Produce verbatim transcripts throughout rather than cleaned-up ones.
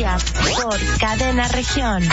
día por Cadena Región.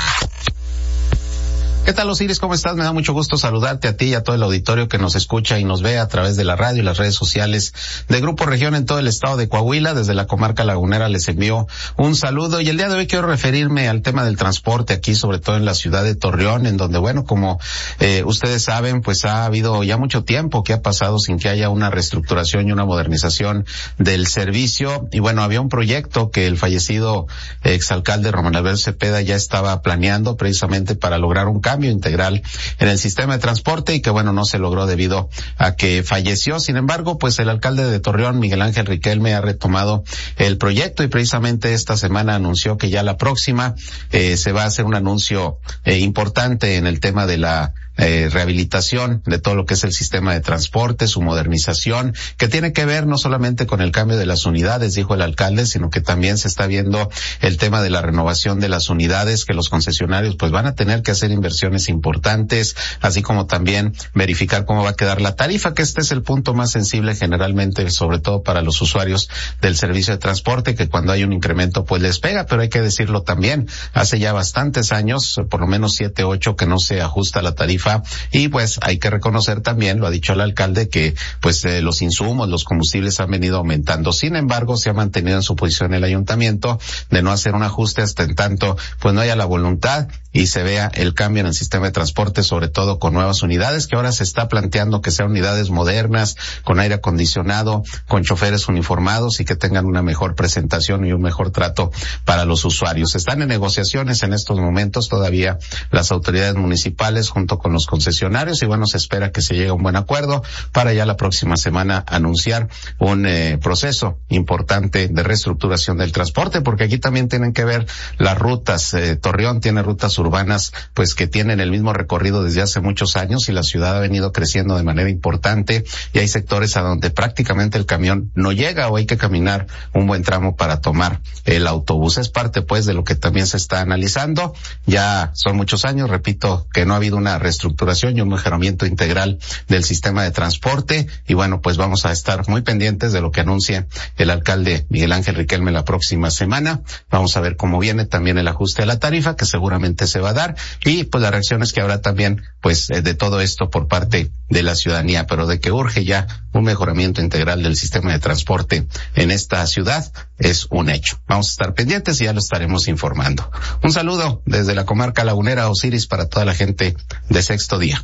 ¿Qué tal, Osiris? ¿Cómo estás? Me da mucho gusto saludarte a ti y a todo el auditorio que nos escucha y nos ve a través de la radio y las redes sociales de Grupo Región en todo el estado de Coahuila. Desde la comarca lagunera les envío un saludo y el día de hoy quiero referirme al tema del transporte aquí, sobre todo en la ciudad de Torreón, en donde, bueno, como eh, ustedes saben, pues ha habido ya mucho tiempo que ha pasado sin que haya una reestructuración y una modernización del servicio. Y bueno, había un proyecto que el fallecido exalcalde Román Alberto Cepeda ya estaba planeando precisamente para lograr un cambio integral en el sistema de transporte y que bueno, no se logró debido a que falleció. Sin embargo, pues el alcalde de Torreón, Miguel Ángel Riquelme, ha retomado el proyecto y precisamente esta semana anunció que ya la próxima eh, se va a hacer un anuncio eh, importante en el tema de la Eh, rehabilitación de todo lo que es el sistema de transporte, su modernización, que tiene que ver no solamente con el cambio de las unidades, dijo el alcalde, sino que también se está viendo el tema de la renovación de las unidades, que los concesionarios pues van a tener que hacer inversiones importantes, así como también verificar cómo va a quedar la tarifa, que este es el punto más sensible generalmente, sobre todo para los usuarios del servicio de transporte, que cuando hay un incremento pues les pega, pero hay que decirlo también, hace ya bastantes años, por lo menos siete, ocho, que no se ajusta la tarifa. Y pues hay que reconocer también, lo ha dicho el alcalde, que pues eh, los insumos, los combustibles han venido aumentando. Sin embargo, se ha mantenido en su posición el ayuntamiento de no hacer un ajuste hasta en tanto pues no haya la voluntad y se vea el cambio en el sistema de transporte, sobre todo con nuevas unidades, que ahora se está planteando que sean unidades modernas, con aire acondicionado, con choferes uniformados y que tengan una mejor presentación y un mejor trato para los usuarios. Están en negociaciones en estos momentos todavía las autoridades municipales junto con los concesionarios y bueno, se espera que se llegue a un buen acuerdo para ya la próxima semana anunciar un eh, proceso importante de reestructuración del transporte, porque aquí también tienen que ver las rutas. Eh, Torreón tiene rutas urbanas pues que tienen el mismo recorrido desde hace muchos años y la ciudad ha venido creciendo de manera importante y hay sectores a donde prácticamente el camión no llega o hay que caminar un buen tramo para tomar el autobús. Es parte pues de lo que también se está analizando. Ya son muchos años, repito, que no ha habido una reestructuración y un mejoramiento integral del sistema de transporte y bueno, pues vamos a estar muy pendientes de lo que anuncie el alcalde Miguel Ángel Riquelme la próxima semana. Vamos a ver cómo viene también el ajuste de la tarifa, que seguramente se va a dar, y pues las reacciones que habrá también pues de todo esto por parte de la ciudadanía, pero de que urge ya un mejoramiento integral del sistema de transporte en esta ciudad es un hecho. Vamos a estar pendientes y ya lo estaremos informando. Un saludo desde la comarca lagunera, Osiris, para toda la gente de Sexto Día.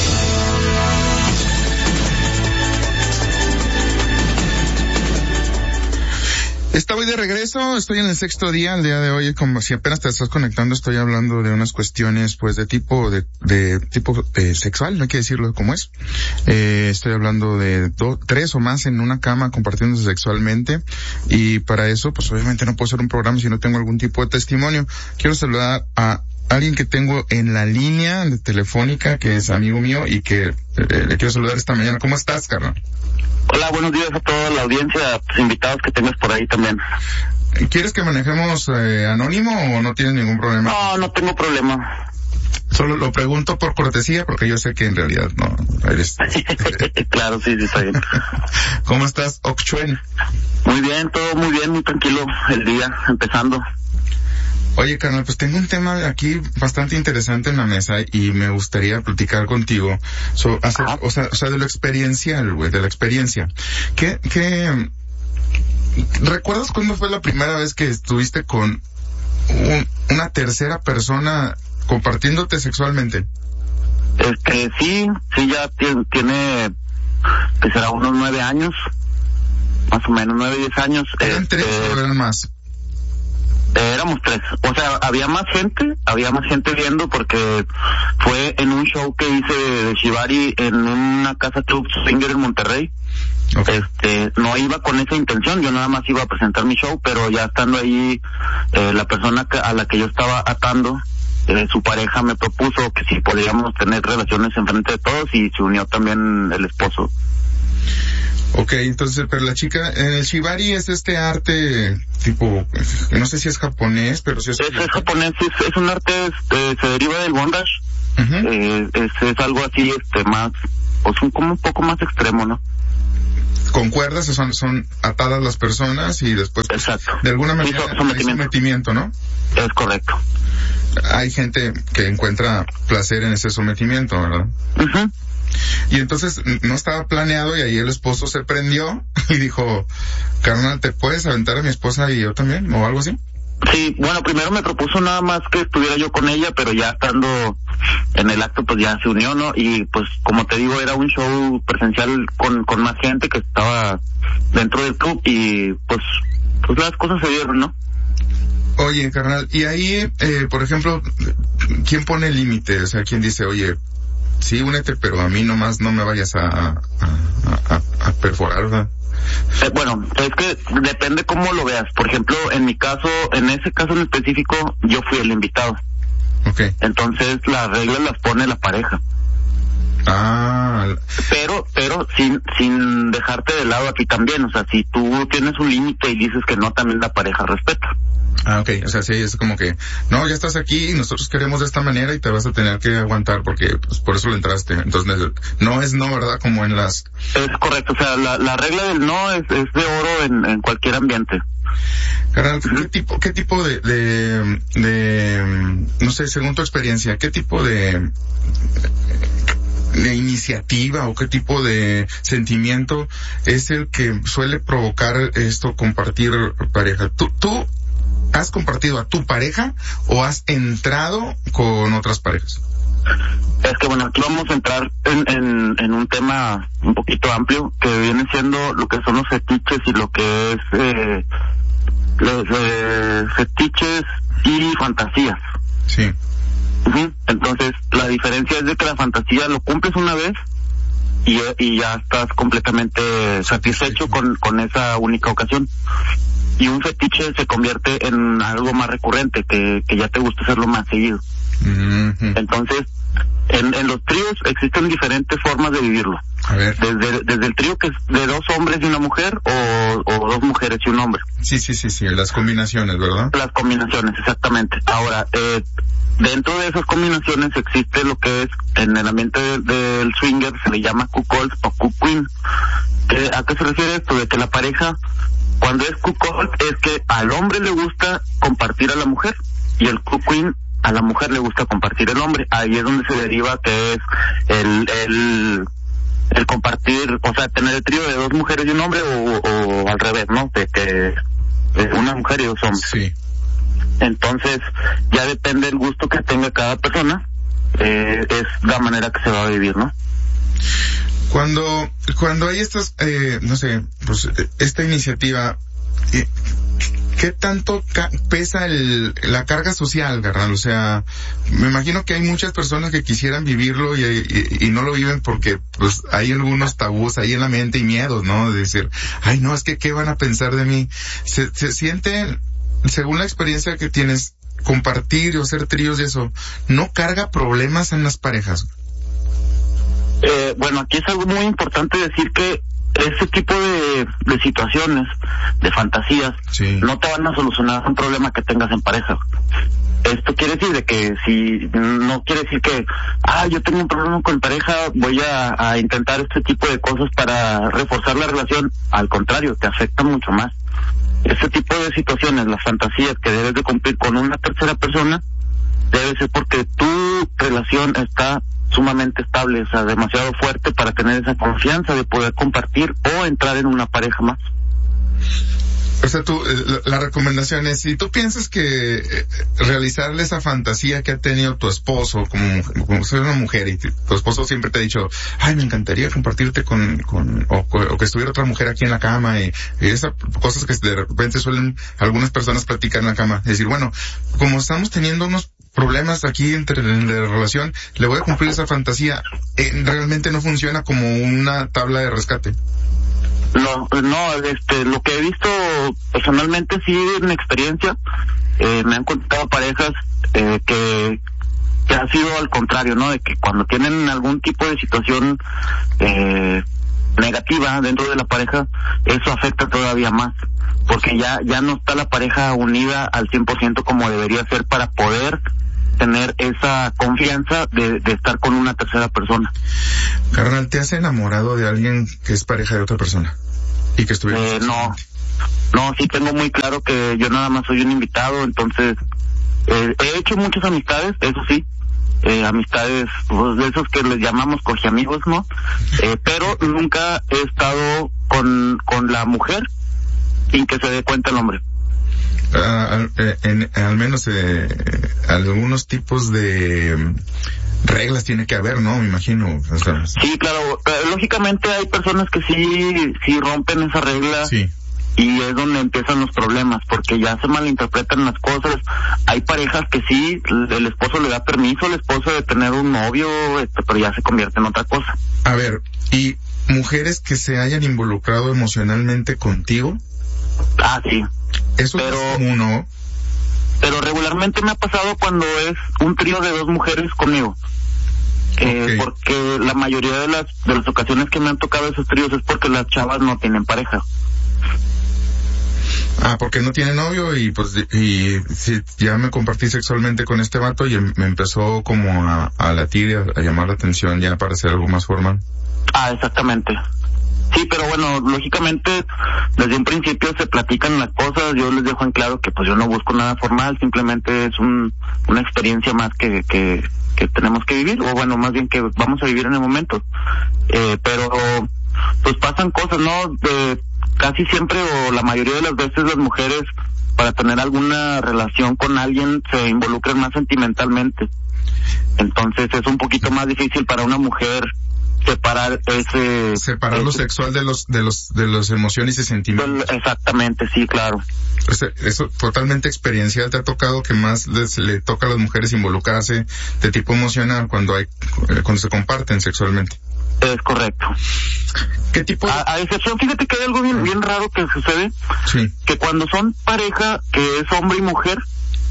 Estoy de regreso, estoy en el sexto día, el día de hoy, como si apenas te estás conectando, estoy hablando de unas cuestiones, pues, de tipo, de, de tipo eh, sexual, no hay que decirlo como es. Eh, estoy hablando de do, tres o más en una cama compartiéndose sexualmente, y para eso, pues, obviamente no puedo hacer un programa si no tengo algún tipo de testimonio. Quiero saludar a alguien que tengo en la línea de telefónica, que es amigo mío, y que eh, le quiero saludar esta mañana. ¿Cómo estás, carnal? Hola, buenos días a toda la audiencia, pues, invitados que tengas por ahí también. ¿Quieres que manejemos eh, anónimo o no tienes ningún problema? No, no tengo problema. Solo lo pregunto por cortesía, porque yo sé que en realidad no eres... Claro, sí, sí, está bien. ¿Cómo estás, Okchuen? Muy bien, todo muy bien, muy tranquilo el día, empezando. Oye, carnal, pues tengo un tema aquí bastante interesante en la mesa y me gustaría platicar contigo. So, hacer, o sea, o sea, de lo experiencial, güey, de la experiencia. ¿Qué, qué, recuerdas cuándo fue la primera vez que estuviste con un, una tercera persona compartiéndote sexualmente? Este, sí, sí, ya tiene, tiene que será unos nueve años, más o menos, nueve, diez años. ¿Eran este, tres o eran más? Eh, éramos tres, o sea, había más gente, había más gente viendo porque fue en un show que hice de, de Shibari en una casa club swinger en Monterrey. Okay. Este, no iba con esa intención, yo nada más iba a presentar mi show, pero ya estando ahí, eh, la persona que, a la que yo estaba atando, eh, su pareja me propuso que si podíamos tener relaciones enfrente de todos y se unió también el esposo. Ok, entonces, pero la chica, el shibari es este arte tipo, no sé si es japonés, pero sí es... Es, es japonés, es, es un arte, este, se deriva del bondage, uh-huh. eh, es, es algo así, este, más, o es un, como un poco más extremo, ¿no? con cuerdas, son, son atadas las personas y después, pues, de alguna manera, sí, sometimiento. hay sometimiento, ¿no? Es correcto. Hay gente que encuentra placer en ese sometimiento, ¿verdad? Uh-huh. Y entonces no estaba planeado y ahí el esposo se prendió y dijo, carnal, ¿te puedes aventar a mi esposa y yo también? ¿O algo así? Sí, bueno, primero me propuso nada más que estuviera yo con ella, pero ya estando en el acto pues ya se unió, ¿no? Y pues como te digo, era un show presencial con, con más gente que estaba dentro del club y pues, pues las cosas se dieron, ¿no? Oye, carnal, y ahí, eh, por ejemplo, ¿quién pone el límite? O sea, ¿quién dice, oye, sí, únete, pero a mí nomás no me vayas a, a, a, a perforar, ¿verdad? Eh, bueno, es que depende cómo lo veas. Por ejemplo, en mi caso, en ese caso en específico, yo fui el invitado. Okay. Entonces, las reglas las pone la pareja. Ah. Pero, pero sin, sin dejarte de lado aquí también. O sea, si tú tienes un límite y dices que no, también la pareja respeta. Ah, ok, o sea, sí, es como que, no, ya estás aquí y nosotros queremos de esta manera y te vas a tener que aguantar porque, pues, por eso le entraste. Entonces, no es no, ¿verdad? Como en las... Es correcto, o sea, la, la regla del no es, es de oro en, en cualquier ambiente. Carnal, ¿qué tipo, qué tipo de, de, de, no sé, según tu experiencia, qué tipo de, de iniciativa o qué tipo de sentimiento es el que suele provocar esto, compartir pareja? Tú, tú, ¿has compartido a tu pareja o has entrado con otras parejas? Es que bueno, aquí vamos a entrar en, en, en un tema un poquito amplio que viene siendo lo que son los fetiches y lo que es eh, los eh, fetiches y fantasías. Sí. Uh-huh. Entonces, la diferencia es de que la fantasía lo cumples una vez y, y ya estás completamente satisfecho con, con esa única ocasión. Y un fetiche se convierte en algo más recurrente, que, que ya te gusta hacerlo más seguido. Mm-hmm. Entonces, en, en los tríos existen diferentes formas de vivirlo. A ver. Desde, desde el trío que es de dos hombres y una mujer, o, o dos mujeres y un hombre. Sí, sí, sí, sí, las combinaciones, ¿verdad? Las combinaciones, exactamente. Ahora, eh, dentro de esas combinaciones existe lo que es, en el ambiente del, del swinger, se le llama cuckold o cuck-queen. ¿A qué se refiere esto? De que la pareja, cuando es cuckold, es que al hombre le gusta compartir a la mujer, y el cuck-queen, a la mujer le gusta compartir el hombre. Ahí es donde se deriva que es el, el, el compartir, o sea, tener el trío de dos mujeres y un hombre, o, o al revés, ¿no? De que es una mujer y dos hombres. Sí. Entonces, ya depende del gusto que tenga cada persona, eh, es la manera que se va a vivir, ¿no? Cuando, cuando hay estas, eh, no sé, pues, esta iniciativa, eh, ¿qué tanto ca- pesa el, la carga social, carnal? O sea, me imagino que hay muchas personas que quisieran vivirlo y, y, y no lo viven porque, pues, hay algunos tabús ahí en la mente y miedos, ¿no? De decir, ay, no, es que, ¿qué van a pensar de mí? Se, se siente, según la experiencia que tienes, compartir o hacer tríos y eso, ¿no carga problemas en las parejas? Eh, bueno, aquí es algo muy importante decir que ese tipo de, de situaciones, de fantasías, sí, no te van a solucionar un problema que tengas en pareja. Esto quiere decir de que si, no quiere decir que, ah, yo tengo un problema con pareja, voy a, a intentar este tipo de cosas para reforzar la relación. Al contrario, te afecta mucho más. Este tipo de situaciones, las fantasías que debes de cumplir con una tercera persona, debe ser porque tu relación está sumamente estable, o sea, demasiado fuerte para tener esa confianza de poder compartir o entrar en una pareja más. O sea, tú, la, la recomendación es, si tú piensas que eh, realizarle esa fantasía que ha tenido tu esposo, como, como ser una mujer, y tu esposo siempre te ha dicho, ay, me encantaría compartirte con, con, o, o que estuviera otra mujer aquí en la cama, y, y esas cosas que de repente suelen algunas personas platicar en la cama, decir, bueno, como estamos teniendo unos problemas aquí entre en la relación, le voy a cumplir esa fantasía, eh, realmente no funciona como una tabla de rescate. No, no, este, lo que he visto personalmente, sí, en experiencia, eh, me han contado parejas eh, que, que ha sido al contrario, ¿no? De que cuando tienen algún tipo de situación eh, negativa dentro de la pareja, eso afecta todavía más, porque ya, ya no está la pareja unida al cien por ciento como debería ser para poder tener esa confianza de, de estar con una tercera persona. Carnal, ¿te has enamorado de alguien que es pareja de otra persona? ¿Y que estuvieron? Eh, no, no, sí tengo muy claro que yo nada más soy un invitado, entonces eh, he hecho muchas amistades, eso sí, eh, amistades pues, de esos que les llamamos cogiamigos, ¿no? Eh, pero nunca he estado con, con la mujer sin que se dé cuenta el hombre. Uh, en, en, al menos eh, algunos tipos de reglas tiene que haber, ¿no? Me imagino. O sea, sí, claro. Lógicamente hay personas que sí, sí rompen esa regla. Sí. Y es donde empiezan los problemas, porque ya se malinterpretan las cosas. Hay parejas que sí, el esposo le da permiso al esposo de tener un novio, este, pero ya se convierte en otra cosa. A ver, ¿y mujeres que se hayan involucrado emocionalmente contigo? Ah, sí. Eso pero, es común, ¿no? Pero regularmente me ha pasado cuando es un trío de dos mujeres conmigo. Eh, okay. Porque la mayoría de las de las ocasiones que me han tocado esos tríos es porque las chavas no tienen pareja. Ah, porque no tiene novio y pues y si ya me compartí sexualmente con este vato y me empezó como a, a latir, a, a llamar la atención ya para hacer algo más formal. Ah, exactamente. Sí, pero bueno, lógicamente desde un principio se platican las cosas, yo les dejo en claro que pues yo no busco nada formal, simplemente es un una experiencia más que que que tenemos que vivir, o bueno, más bien que vamos a vivir en el momento. Eh, pero pues pasan cosas, ¿no? De, casi siempre o la mayoría de las veces las mujeres para tener alguna relación con alguien se involucran más sentimentalmente. Entonces es un poquito más difícil para una mujer separar ese separar ese, lo sexual de los de los de las emociones y sentimientos. Exactamente, sí, claro. Eso, eso totalmente experiencial. ¿Te ha tocado que más les, le toca a las mujeres involucrarse de tipo emocional cuando hay cuando se comparten sexualmente? Es correcto. ¿Qué tipo de... a, a excepción, fíjate que hay algo bien, bien raro que sucede, sí. Que cuando son pareja, que es hombre y mujer,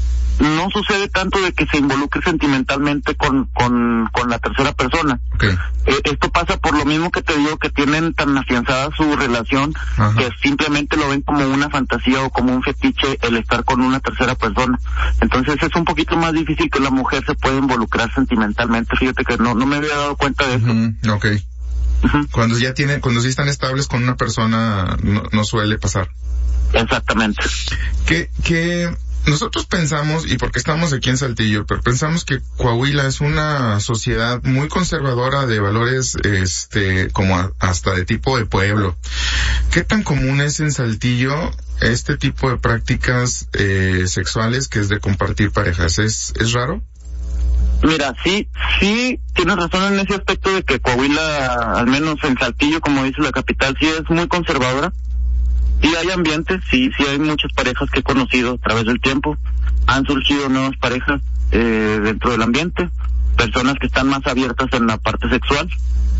no sucede tanto de que se involucre sentimentalmente con con, con la tercera persona. Okay. Eh, esto pasa por lo mismo que te digo, que tienen tan afianzada su relación, ajá, que simplemente lo ven como una fantasía o como un fetiche el estar con una tercera persona. Entonces es un poquito más difícil que la mujer se pueda involucrar sentimentalmente. Fíjate que no no me había dado cuenta de eso. Uh-huh. Okay. Uh-huh. Cuando ya tienen, cuando sí están estables con una persona, no, no suele pasar. Exactamente. ¿Qué, qué... Nosotros pensamos, y porque estamos aquí en Saltillo, pero pensamos que Coahuila es una sociedad muy conservadora de valores, este, como a, hasta de tipo de pueblo. ¿Qué tan común es en Saltillo este tipo de prácticas eh, sexuales que es de compartir parejas? ¿Es, es raro? Mira, sí, sí, tienes razón en ese aspecto de que Coahuila, al menos en Saltillo, como dice la capital, sí es muy conservadora. Sí hay ambientes, sí, sí hay muchas parejas que he conocido a través del tiempo. Han surgido nuevas parejas eh, dentro del ambiente, personas que están más abiertas en la parte sexual,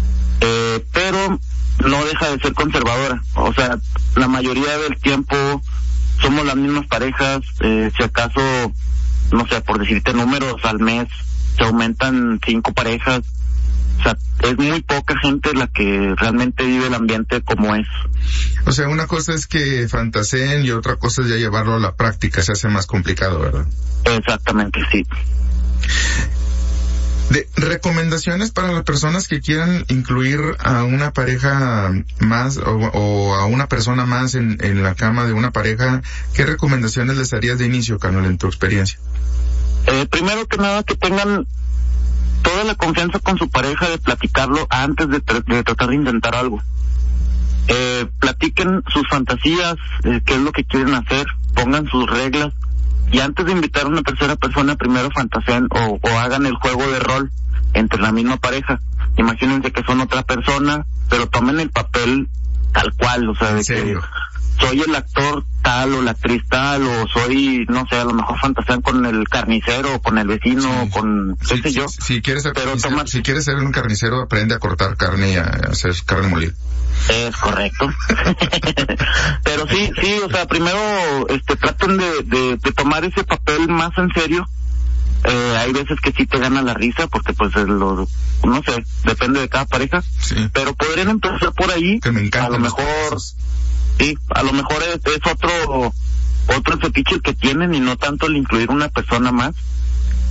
eh, pero no deja de ser conservadora. O sea, la mayoría del tiempo somos las mismas parejas, eh, si acaso, no sé, por decirte números, al mes se aumentan cinco parejas. O sea, es muy poca gente la que realmente vive el ambiente como es. O sea, una cosa es que fantaseen y otra cosa es ya llevarlo a la práctica, se hace más complicado, ¿verdad? Exactamente, sí. De recomendaciones para las personas que quieran incluir a una pareja más o, o a una persona más en, en la cama de una pareja, ¿qué recomendaciones les darías de inicio, Carnal, en tu experiencia? Eh, primero que nada, que tengan toda la confianza con su pareja de platicarlo antes de, tra- de tratar de intentar algo. Eh, platiquen sus fantasías, eh, qué es lo que quieren hacer, pongan sus reglas, y antes de invitar a una tercera persona, primero fantaseen o, o hagan el juego de rol entre la misma pareja. Imagínense que son otra persona, pero tomen el papel tal cual, o sea, de que soy el actor tal o la actriz tal, o soy, no sé, a lo mejor fantasean con el carnicero o con el vecino, sí, o con, qué sí, sé sí, yo. Si quieres ser, pero si, toma... si quieres ser un carnicero, aprende a cortar carne y a hacer carne molida. Es correcto. Pero sí, sí, o sea, primero, este, traten de, de, de tomar ese papel más en serio. Eh, hay veces que sí te gana la risa porque pues es lo, no sé, depende de cada pareja, sí, pero podrían empezar por ahí. Que me encanta. A lo mejor, sí, a lo mejor es, es otro, otro fetiche que tienen y no tanto el incluir una persona más.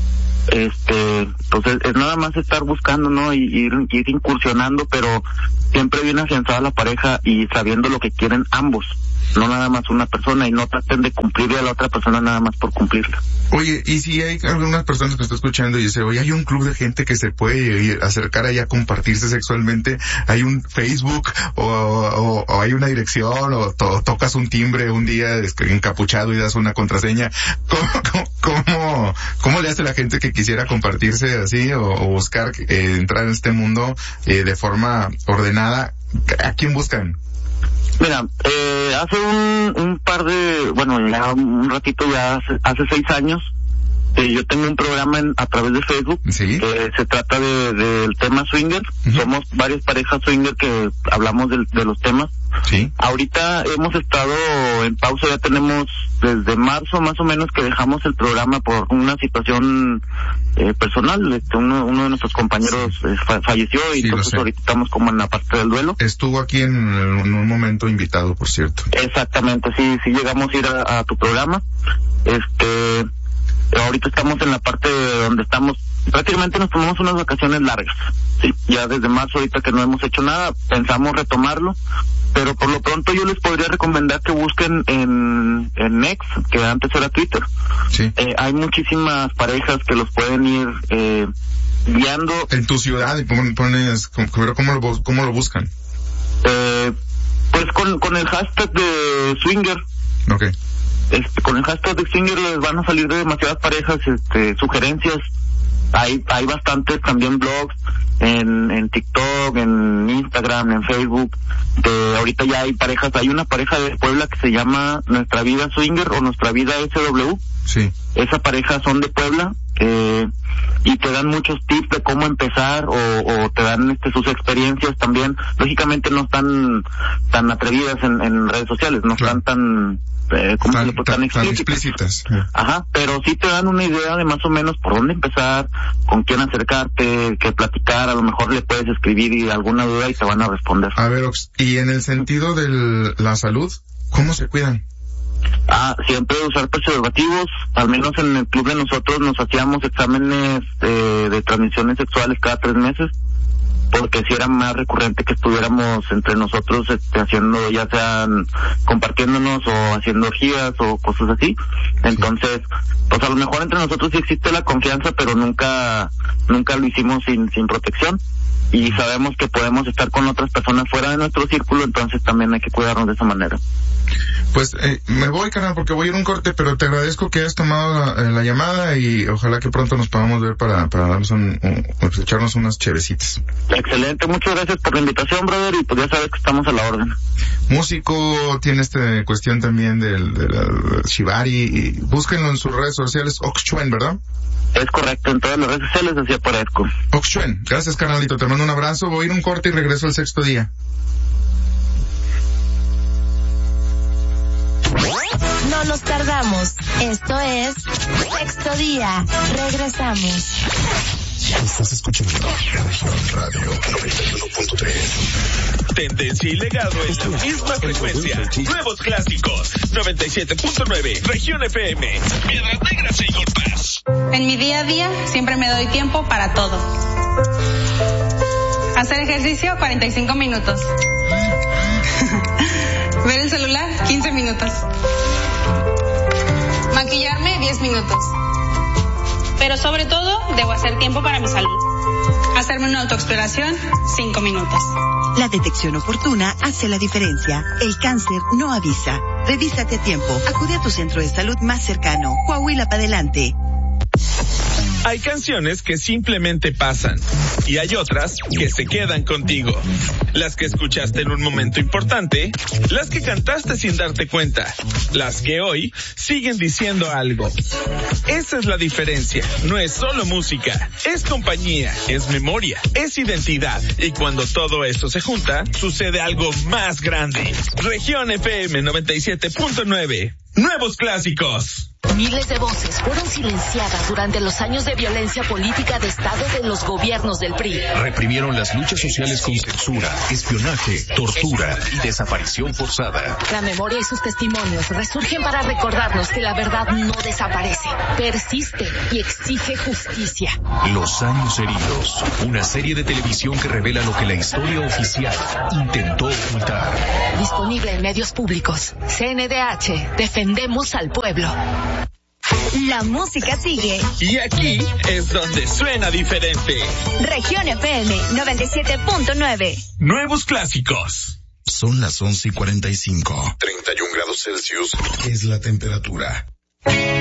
Este, entonces es nada más estar buscando, ¿no? Y ir, ir incursionando, pero siempre bien afianzada la pareja y sabiendo lo que quieren ambos, no nada más una persona, y no traten de cumplirle a la otra persona nada más por cumplirla. Oye, y si hay algunas personas que están escuchando y dicen, oye, hay un club de gente que se puede ir, acercar allá a compartirse sexualmente, hay un Facebook o, o, o hay una dirección o to, tocas un timbre un día encapuchado y das una contraseña, ¿cómo, cómo, cómo, cómo le hace la gente que quisiera compartirse así o, o buscar eh, entrar en este mundo eh, de forma ordenada? ¿A quién buscan? Mira, eh, hace un, un par de, bueno, ya un ratito, ya hace, hace seis años, eh, yo tengo un programa en, a través de Facebook, ¿sí? que se trata de, del tema swinger. Uh-huh. Somos varias parejas swinger que hablamos de, de los temas. Sí. Ahorita hemos estado en pausa, ya tenemos desde marzo más o menos que dejamos el programa por una situación eh, personal. Este, uno, uno de nuestros compañeros sí. eh, fa- falleció y sí, entonces ahorita estamos como en la parte del duelo. Estuvo aquí en, en un momento invitado, por cierto. Exactamente, sí, sí llegamos a ir a, a tu programa. Este, ahorita estamos en la parte donde estamos, prácticamente nos tomamos unas vacaciones largas. Sí, ya desde marzo ahorita que no hemos hecho nada, pensamos retomarlo. Pero por lo pronto yo les podría recomendar que busquen en, en X, que antes era Twitter. Sí. Eh, hay muchísimas parejas que los pueden ir eh, guiando. En tu ciudad, y pones, ¿cómo, cómo, lo, cómo lo buscan? Eh, pues con, con el hashtag de Swinger. Ok. Este, con el hashtag de Swinger les van a salir de demasiadas parejas, este, sugerencias. Hay, hay bastantes también blogs en, en TikTok, en Instagram, en Facebook. De, ahorita ya hay parejas, hay una pareja de Puebla que se llama Nuestra Vida Swinger o Nuestra Vida S W. Sí. Esa pareja son de Puebla, eh, y te dan muchos tips de cómo empezar o, o te dan este sus experiencias también. Lógicamente no están tan atrevidas en, en redes sociales, no claro. están tan eh, ¿cómo tan, se le tan, tan explícitas. explícitas. Ajá, pero sí te dan una idea de más o menos por dónde empezar, con quién acercarte, qué platicar. A lo mejor le puedes escribir y alguna duda y te van a responder. A ver, y en el sentido de la salud, ¿cómo se cuidan? Ah, siempre usar preservativos. Al menos en el club de nosotros nos hacíamos exámenes eh, de transmisiones sexuales cada tres meses, porque si era más recurrente que estuviéramos entre nosotros este, haciendo, ya sean compartiéndonos o haciendo orgías o cosas así. Entonces, pues a lo mejor entre nosotros sí existe la confianza, pero nunca nunca lo hicimos sin sin protección. Y sabemos que podemos estar con otras personas fuera de nuestro círculo, entonces también hay que cuidarnos de esa manera. Pues eh, me voy, carnal, porque voy a ir a un corte, pero te agradezco que hayas tomado la, la llamada y ojalá que pronto nos podamos ver para para darnos un, un pues, echarnos unas chevecitas. Excelente, muchas gracias por la invitación, brother, y pues ya sabes que estamos a la orden. Músico, tiene esta cuestión también del, del, del Shibari, y búsquenlo en sus redes sociales, Oxchuen, ¿verdad? Es correcto, en todas las redes sociales así aparezco. Oxchuen, gracias, carnalito, te mando un abrazo, voy a ir a un corte y regreso al sexto día. No nos tardamos. Esto es Sexto Día. Regresamos. Estás escuchando Región Radio noventa y uno punto tres. Tendencia y legado es la misma frecuencia. Nuevos clásicos. noventa y siete punto nueve. Región F M. Piedras Negras y Paz. En mi día a día siempre me doy tiempo para todo. Hacer ejercicio cuarenta y cinco minutos. Ver el celular quince minutos. Maquillarme diez minutos. Pero sobre todo, debo hacer tiempo para mi salud. Hacerme una autoexploración, cinco minutos. La detección oportuna hace la diferencia. El cáncer no avisa. Revísate a tiempo. Acude a tu centro de salud más cercano. Coahuila para adelante. Hay canciones que simplemente pasan y hay otras que se quedan contigo. Las que escuchaste en un momento importante, las que cantaste sin darte cuenta, las que hoy siguen diciendo algo. Esa es la diferencia. No es solo música, es compañía, es memoria, es identidad. Y cuando todo eso se junta, sucede algo más grande. Región F M noventa y siete punto nueve. Nuevos clásicos. Miles de voces fueron silenciadas durante los años de violencia política de Estado de los gobiernos del P R I. Reprimieron las luchas sociales con censura, espionaje, tortura y desaparición forzada. La memoria y sus testimonios resurgen para recordarnos que la verdad no desaparece, persiste y exige justicia. Los años heridos, una serie de televisión que revela lo que la historia oficial intentó ocultar. Disponible en medios públicos. C N D H, defendemos al pueblo. La música sigue. Y aquí es donde suena diferente. Región F M noventa y siete punto nueve. Nuevos clásicos. Son las once y cuarenta y cinco. treinta y un grados Celsius es la temperatura.